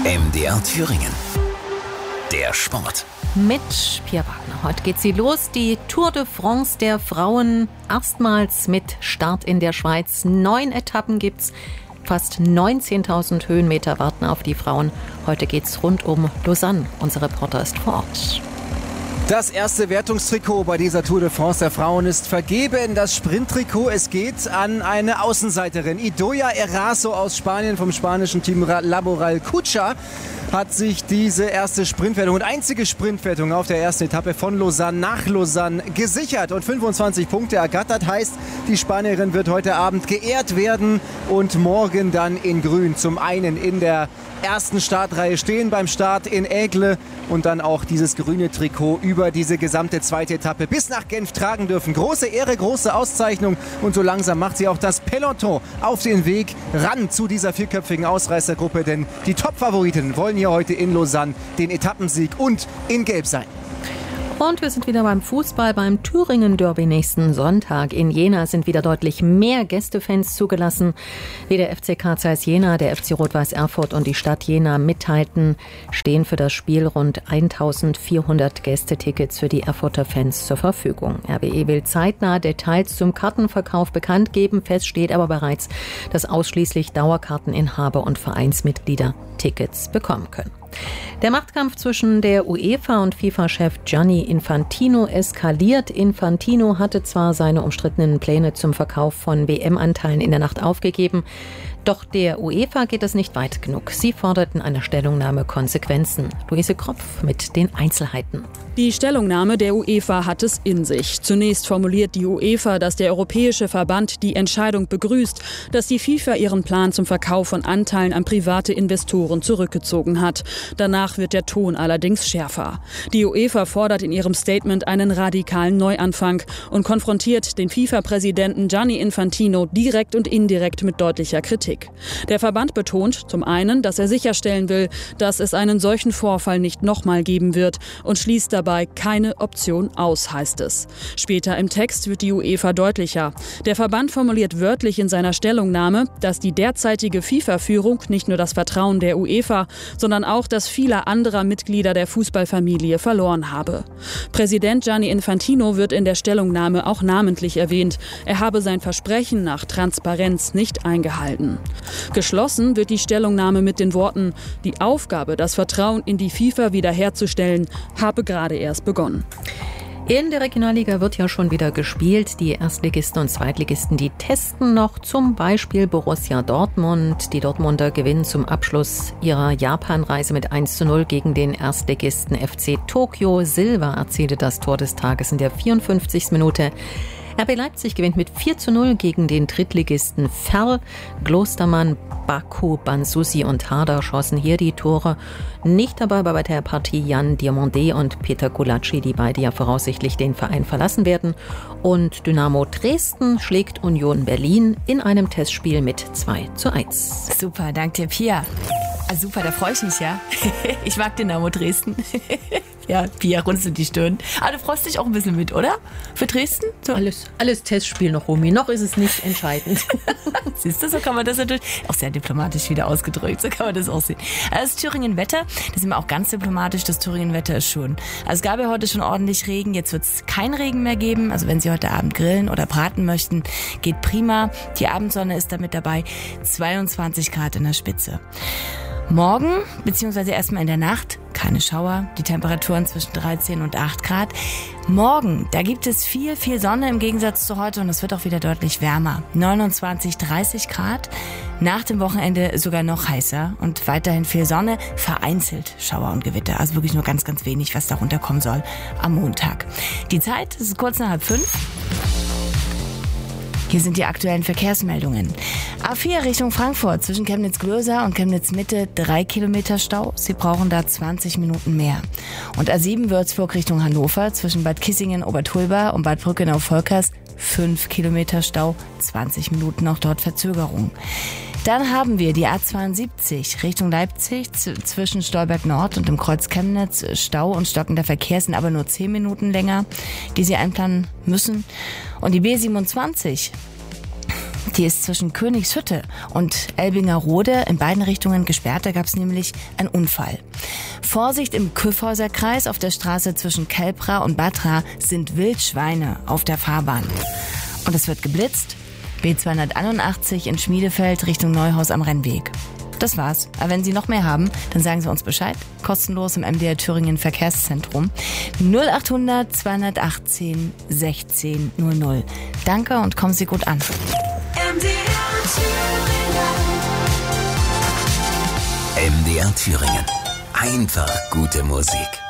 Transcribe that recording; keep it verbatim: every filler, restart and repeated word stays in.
M D R Thüringen. Der Sport. Mit Pia Wagner. Heute geht sie los. Die Tour de France der Frauen. Erstmals mit Start in der Schweiz. Neun Etappen gibt's. Fast neunzehntausend Höhenmeter warten auf die Frauen. Heute geht's rund um Lausanne. Unser Reporter ist vor Ort. Das erste Wertungstrikot bei dieser Tour de France der Frauen ist vergeben. Das Sprinttrikot, es geht an eine Außenseiterin. Idoia Eraso aus Spanien vom spanischen Team Laboral Cucha hat sich diese erste Sprintwertung und einzige Sprintwertung auf der ersten Etappe von Lausanne nach Lausanne gesichert und fünfundzwanzig Punkte ergattert. Heißt, die Spanierin wird heute Abend geehrt werden und morgen dann in Grün zum einen in der ersten Startreihe stehen beim Start in Aigle und dann auch dieses grüne Trikot über diese gesamte zweite Etappe bis nach Genf tragen dürfen. Große Ehre, große Auszeichnung und so langsam macht sie auch das Peloton auf den Weg ran zu dieser vierköpfigen Ausreißergruppe, denn die Top-Favoriten wollen hier heute in Lausanne den Etappensieg und in Gelb sein. Und wir sind wieder beim Fußball, beim Thüringen-Derby nächsten Sonntag. In Jena sind wieder deutlich mehr Gästefans zugelassen. Wie der F C K Zeiss Jena, der F C Rot-Weiß Erfurt und die Stadt Jena mitteilten, stehen für das Spiel rund eintausendvierhundert Gästetickets für die Erfurter Fans zur Verfügung. R W E will zeitnah Details zum Kartenverkauf bekannt geben. Fest steht aber bereits, dass ausschließlich Dauerkarteninhaber und Vereinsmitglieder Tickets bekommen können. Der Machtkampf zwischen der UEFA und FIFA-Chef Gianni Infantino eskaliert. Infantino hatte zwar seine umstrittenen Pläne zum Verkauf von W M-Anteilen in der Nacht aufgegeben, doch der UEFA geht es nicht weit genug. Sie fordert in einer Stellungnahme Konsequenzen. Luise Kropf mit den Einzelheiten. Die Stellungnahme der UEFA hat es in sich. Zunächst formuliert die UEFA, dass der Europäische Verband die Entscheidung begrüßt, dass die FIFA ihren Plan zum Verkauf von Anteilen an private Investoren zurückgezogen hat. Danach wird der Ton allerdings schärfer. Die UEFA fordert in ihrem Statement einen radikalen Neuanfang und konfrontiert den FIFA-Präsidenten Gianni Infantino direkt und indirekt mit deutlicher Kritik. Der Verband betont zum einen, dass er sicherstellen will, dass es einen solchen Vorfall nicht nochmal geben wird und schließt dabei keine Option aus, heißt es. Später im Text wird die UEFA deutlicher. Der Verband formuliert wörtlich in seiner Stellungnahme, dass die derzeitige FIFA-Führung nicht nur das Vertrauen der UEFA, sondern auch das vieler anderer Mitglieder der Fußballfamilie verloren habe. Präsident Gianni Infantino wird in der Stellungnahme auch namentlich erwähnt. Er habe sein Versprechen nach Transparenz nicht eingehalten. Geschlossen wird die Stellungnahme mit den Worten: Die Aufgabe, das Vertrauen in die FIFA wiederherzustellen, habe gerade erst begonnen. In der Regionalliga wird ja schon wieder gespielt. Die Erstligisten und Zweitligisten, die testen noch, zum Beispiel Borussia Dortmund. Die Dortmunder gewinnen zum Abschluss ihrer Japanreise mit eins zu null gegen den Erstligisten F C Tokio. Silva erzielte das Tor des Tages in der vierundfünfzigsten Minute. R B Leipzig gewinnt mit vier zu null gegen den Drittligisten Verl. Klostermann, Baku, Bansusi und Harder schossen hier die Tore. Nicht dabei war bei der Partie Jan Diomandé und Peter Gulacsi, die beide ja voraussichtlich den Verein verlassen werden. Und Dynamo Dresden schlägt Union Berlin in einem Testspiel mit zwei zu eins. Super, danke dir, Pia. Ah, super, da freue ich mich, ja. Ich mag Dynamo Dresden. Ja, Pia runzelt die Stirn. Aber du freust dich auch ein bisschen mit, oder? Für Dresden? So. Alles, alles Testspiel noch, Romy. Noch ist es nicht entscheidend. Siehst du, so kann man das natürlich auch sehr diplomatisch wieder ausgedrückt. So kann man das auch sehen. Also das Thüringen-Wetter, das ist immer auch ganz diplomatisch. Das Thüringen-Wetter ist schon. Also es gab ja heute schon ordentlich Regen. Jetzt wird es keinen Regen mehr geben. Also wenn Sie heute Abend grillen oder braten möchten, geht prima. Die Abendsonne ist damit dabei. zweiundzwanzig Grad in der Spitze. Morgen, beziehungsweise erstmal in der Nacht, keine Schauer, die Temperaturen zwischen dreizehn und acht Grad. Morgen, da gibt es viel, viel Sonne im Gegensatz zu heute und es wird auch wieder deutlich wärmer. neunundzwanzig, dreißig Grad. Nach dem Wochenende sogar noch heißer und weiterhin viel Sonne, vereinzelt Schauer und Gewitter. Also wirklich nur ganz, ganz wenig, was da runterkommen soll am Montag. Die Zeit ist kurz nach halb fünf. Hier sind die aktuellen Verkehrsmeldungen. A vier Richtung Frankfurt zwischen Chemnitz-Glöser und Chemnitz-Mitte drei Kilometer Stau. Sie brauchen da zwanzig Minuten mehr. Und A sieben Würzburg Richtung Hannover zwischen Bad Kissingen-Obertulba und Bad Brückenau-Volkers fünf Kilometer Stau, zwanzig Minuten auch dort Verzögerung. Dann haben wir die A zweiundsiebzig Richtung Leipzig z- zwischen Stolberg Nord und dem Kreuz Chemnitz. Stau und stockender Verkehr sind aber nur zehn Minuten länger, die Sie einplanen müssen. Und die B siebenundzwanzig Die ist zwischen Königshütte und Elbingerode in beiden Richtungen gesperrt. Da gab es nämlich einen Unfall. Vorsicht im Kyffhäuser-Kreis. Auf der Straße zwischen Kelpra und Batra sind Wildschweine auf der Fahrbahn. Und es wird geblitzt. B zweihunderteinundachtzig in Schmiedefeld Richtung Neuhaus am Rennweg. Das war's. Aber wenn Sie noch mehr haben, dann sagen Sie uns Bescheid. Kostenlos im M D R Thüringen Verkehrszentrum. null achthundert zweihundertachtzehn sechzehn null null. Danke und kommen Sie gut an. M D R Thüringen. M D R Thüringen. Einfach gute Musik.